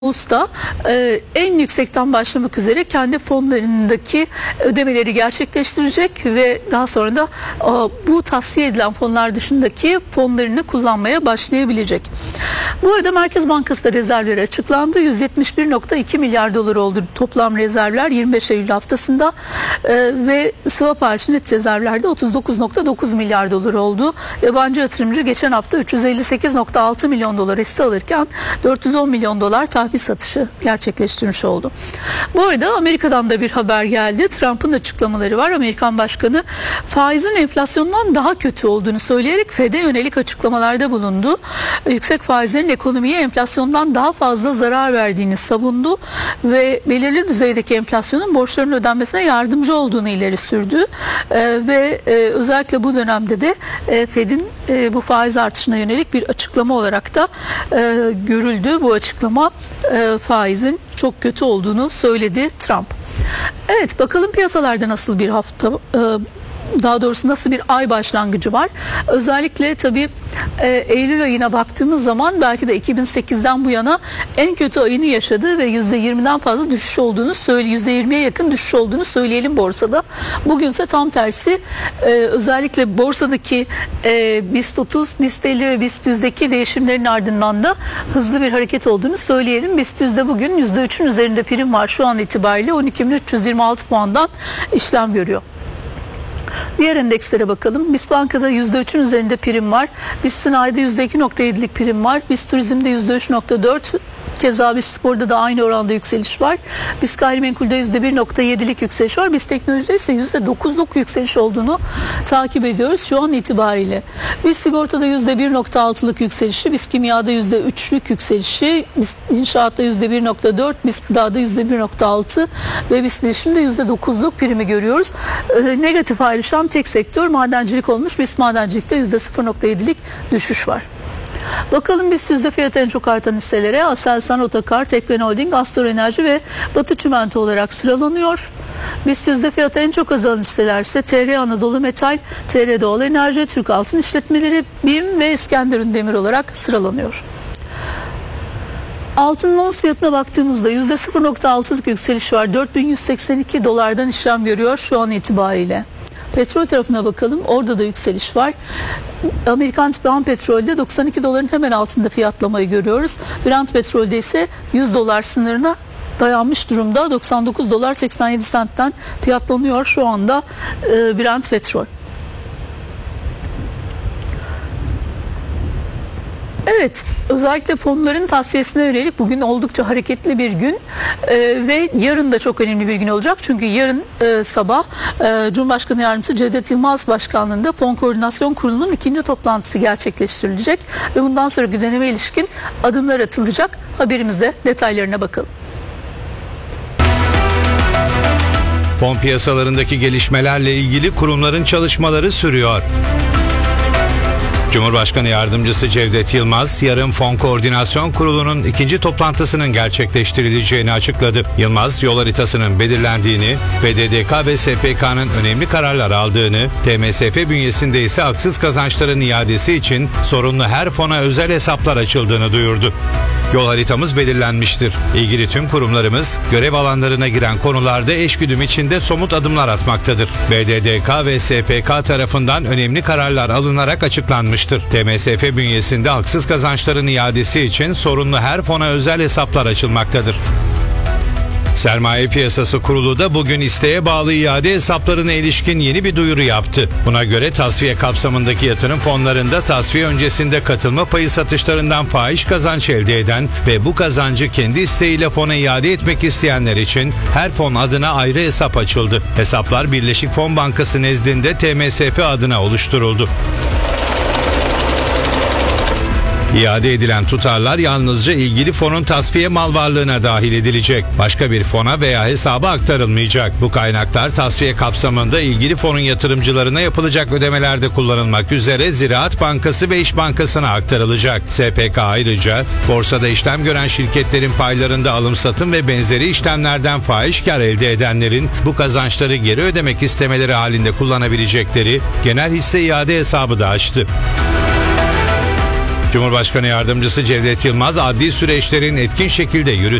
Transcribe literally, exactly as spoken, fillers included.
Ulus'ta e, en yüksekten başlamak üzere kendi fonlarındaki ödemeleri gerçekleştirecek ve daha sonra da e, bu tasfiye edilen fonlar dışındaki fonlarını kullanmaya başlayabilecek. Bu arada Merkez Bankası da rezervleri açıklandı. yüz yetmiş bir virgül iki milyar dolar oldu toplam rezervler yirmi beş Eylül haftasında e, ve swap hariç net rezervlerde otuz dokuz virgül dokuz milyar dolar oldu. Yabancı yatırımcı geçen hafta üç yüz elli sekiz virgül altı milyon dolar hisse alırken dört yüz on milyon dolar tahvil satışı gerçekleştirmiş oldu. Bu arada Amerika'dan da bir haber geldi. Trump'ın açıklamaları var. Amerikan Başkanı faizin enflasyondan daha kötü olduğunu söyleyerek Fed'e yönelik açıklamalarda bulundu. Yüksek faizlerin ekonomiye enflasyondan daha fazla zarar verdiğini savundu ve belirli düzeydeki enflasyonun borçların ödenmesine yardımcı olduğunu ileri sürdü. Ee, ve e, özellikle bu dönemde de e, Fed'in e, bu faiz artışına yönelik bir açıklama olarak da e, görüldü. Bu açıklama e, faizin çok kötü olduğunu söyledi Trump. Evet, bakalım piyasalarda nasıl bir hafta, e, daha doğrusu nasıl bir ay başlangıcı var. Özellikle tabii e, Eylül ayına baktığımız zaman belki de iki bin sekizden bu yana en kötü ayını yaşadığı ve yüzde yirmiden fazla düşüş olduğunu söyle, yüzde yirmiye yakın düşüş olduğunu söyleyelim borsada. Bugünse tam tersi, e, özellikle borsadaki e, BIST otuz, BIST elli ve BIST yüzdeki değişimlerin ardından da hızlı bir hareket olduğunu söyleyelim. BIST yüzde bugün yüzde üçün üzerinde prim var şu an itibariyle, on iki bin üç yüz yirmi altı puandan işlem görüyor. Diğer endekslere bakalım. BIST Banka'da yüzde üçün üzerinde prim var. BIST Sanayi'de yüzde iki virgül yedilik prim var. BIST Turizm'de yüzde üç virgül dört. Keza BIST Spor'da da aynı oranda yükseliş var. BIST Gayrimenkul'de yüzde bir virgül yedilik yükseliş var. BIST Teknoloji'de ise yüzde dokuzluk yükseliş olduğunu takip ediyoruz şu an itibariyle. BIST Sigorta'da yüzde bir virgül altılık yükselişi, BIST Kimya'da yüzde üçlük yükselişi, BIST İnşaat'ta yüzde bir virgül dört, BIST Gıda'da yüzde bir virgül altı ve BIST Bilişim'de yüzde dokuzluk primi görüyoruz. Ee, negatif ayrışan tek sektör madencilik olmuş. BIST Madencilik'te yüzde sıfır virgül yedilik düşüş var. Bakalım BIST yüzde fiyatı en çok artan hisselere Aselsan, Otakar, Tekben Holding, Astor Enerji ve Batı Çimento olarak sıralanıyor. BIST yüzde fiyatı en çok azalan hisseler ise T R Anadolu Metal, T R Doğal Enerji, Türk Altın İşletmeleri, BİM ve İskenderun Demir olarak sıralanıyor. Altının ons fiyatına baktığımızda yüzde sıfır virgül altılık yükseliş var. dört bin yüz seksen iki dolardan işlem görüyor şu an itibariyle. Petrol tarafına bakalım. Orada da yükseliş var. Amerikan Brent petrolde doksan iki doların hemen altında fiyatlamayı görüyoruz. Brent petrolde ise yüz dolar sınırına dayanmış durumda. doksan dokuz dolar seksen yedi sentten fiyatlanıyor şu anda e, Brent petrol. Evet, özellikle fonların tasfiyesine yönelik bugün oldukça hareketli bir gün ee, ve yarın da çok önemli bir gün olacak. Çünkü yarın e, sabah e, Cumhurbaşkanı Yardımcısı Cevdet Yılmaz Başkanlığı'nda Fon Koordinasyon Kurulu'nun ikinci toplantısı gerçekleştirilecek ve bundan sonra döneme ilişkin adımlar atılacak. Haberimizde detaylarına bakalım. Fon piyasalarındaki gelişmelerle ilgili kurumların çalışmaları sürüyor. Cumhurbaşkanı Yardımcısı Cevdet Yılmaz, yarın Fon Koordinasyon Kurulu'nun ikinci toplantısının gerçekleştirileceğini açıkladı. Yılmaz, yol haritasının belirlendiğini, B D D K ve S P K'nın önemli kararlar aldığını, T M S F bünyesinde ise haksız kazançların iadesi için sorumlu her fona özel hesaplar açıldığını duyurdu. Yol haritamız belirlenmiştir. İlgili tüm kurumlarımız görev alanlarına giren konularda eşgüdüm içinde somut adımlar atmaktadır. B D D K ve S P K tarafından önemli kararlar alınarak açıklanmıştır. T M S F bünyesinde haksız kazançların iadesi için sorumlu her fona özel hesaplar açılmaktadır. Sermaye Piyasası Kurulu da bugün isteğe bağlı iade hesaplarına ilişkin yeni bir duyuru yaptı. Buna göre tasfiye kapsamındaki yatırım fonlarında tasfiye öncesinde katılma payı satışlarından fahiş kazanç elde eden ve bu kazancı kendi isteğiyle fona iade etmek isteyenler için her fon adına ayrı hesap açıldı. Hesaplar Birleşik Fon Bankası nezdinde T M S F adına oluşturuldu. İade edilen tutarlar yalnızca ilgili fonun tasfiye mal varlığına dahil edilecek. Başka bir fona veya hesaba aktarılmayacak. Bu kaynaklar tasfiye kapsamında ilgili fonun yatırımcılarına yapılacak ödemelerde kullanılmak üzere Ziraat Bankası ve İş Bankası'na aktarılacak. S P K ayrıca borsada işlem gören şirketlerin paylarında alım satım ve benzeri işlemlerden fahiş kar elde edenlerin bu kazançları geri ödemek istemeleri halinde kullanabilecekleri genel hisse iade hesabı da açtı. Cumhurbaşkanı Yardımcısı Cevdet Yılmaz adli süreçlerin etkin şekilde yürütülmesini